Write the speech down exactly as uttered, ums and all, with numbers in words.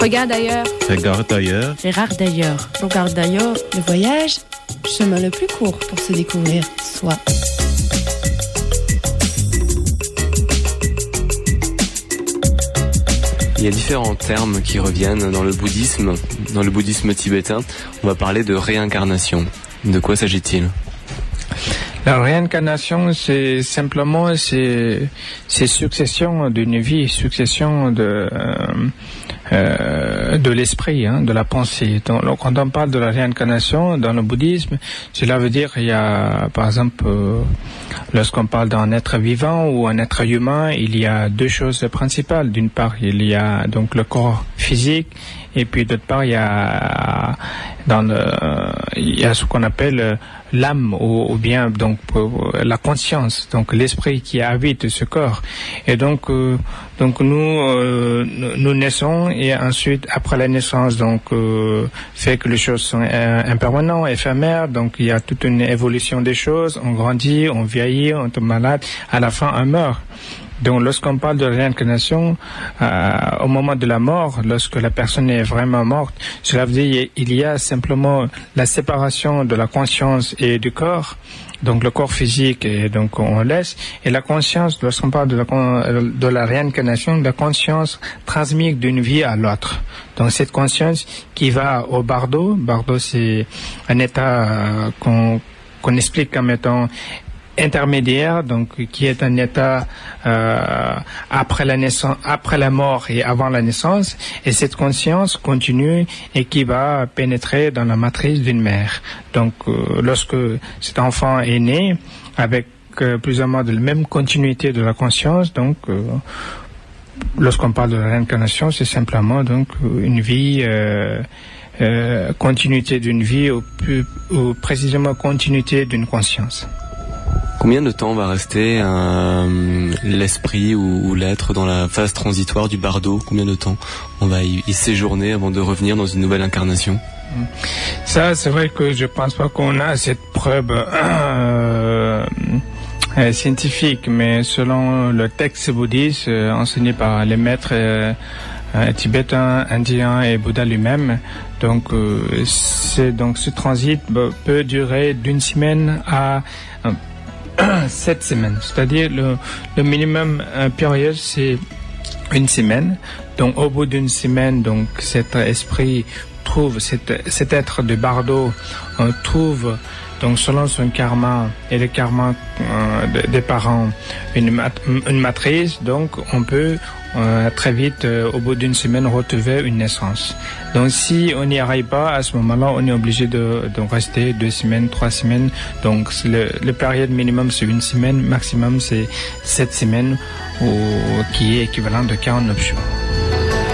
Regarde ailleurs. Regarde ailleurs. Regarde d'ailleurs. Regarde d'ailleurs. Le voyage, chemin le plus court pour se découvrir soi. Il y a différents termes qui reviennent dans le bouddhisme, dans le bouddhisme tibétain. On va parler de réincarnation. De quoi s'agit-il ? La réincarnation, c'est simplement c'est c'est succession d'une vie, succession de euh, euh, de l'esprit, hein, de la pensée. Donc, quand on parle de la réincarnation dans le bouddhisme, cela veut dire il y a, par exemple, euh, lorsqu'on parle d'un être vivant ou un être humain, il y a deux choses principales. D'une part, il y a donc le corps physique, et puis d'autre part, il y a dans le, il y a ce qu'on appelle l'âme ou, ou bien donc la conscience, donc l'esprit qui habite ce corps. Et donc euh, donc nous euh, nous naissons et ensuite après la naissance donc euh, fait que les choses sont euh, impermanentes, éphémères. Donc il y a toute une évolution des choses. On grandit, on vieillit, on tombe malade. À la fin, on meurt. Donc, lorsqu'on parle de réincarnation, euh, au moment de la mort, lorsque la personne est vraiment morte, cela veut dire qu'il y a simplement la séparation de la conscience et du corps. Donc, le corps physique, et donc on laisse. Et la conscience, lorsqu'on parle de la, de la réincarnation, la conscience transmite d'une vie à l'autre. Donc, cette conscience qui va au bardo. Bardo, c'est un état euh, qu'on, qu'on explique comme étant intermédiaire, donc qui est un état euh, après la naissance, après la mort et avant la naissance, et cette conscience continue et qui va pénétrer dans la matrice d'une mère. Donc, euh, lorsque cet enfant est né, avec euh, plus ou moins de la même continuité de la conscience, donc euh, lorsqu'on parle de la réincarnation, c'est simplement donc une vie. Euh, euh, continuité d'une vie ou, plus, ou précisément continuité d'une conscience. Combien de temps va rester euh, l'esprit ou, ou l'être dans la phase transitoire du bardo ? Combien de temps on va y, y séjourner avant de revenir dans une nouvelle incarnation ? Ça, c'est vrai que je pense pas qu'on a cette preuve euh, euh, scientifique, mais selon le texte bouddhiste euh, enseigné par les maîtres euh, euh, tibétains, indiens et Bouddha lui-même, donc euh, c'est donc ce transit peut durer d'une semaine à euh, sept semaines, c'est-à-dire le, le minimum euh, période c'est une semaine. Donc au bout d'une semaine, donc cet esprit trouve cet, cet être de bardo euh, trouve donc selon son karma et le karma euh, de, des parents une, mat, une matrice, donc on peut euh, très vite euh, au bout d'une semaine retrouver une naissance. Donc si on n'y arrive pas, à ce moment-là on est obligé de, de rester deux semaines, trois semaines. Donc le, le période minimum c'est une semaine, maximum c'est sept semaines, ou, qui est équivalent de quarante-neuf jours.